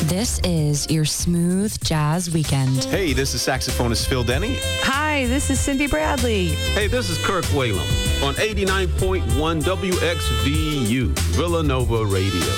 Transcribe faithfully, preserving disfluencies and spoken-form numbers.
This is your smooth jazz weekend. Hey, this is saxophonist Phil Denny. Hi, this is Cindy Bradley. Hey, this is Kirk Whalum on eighty-nine point one W X V U, Villanova Radio.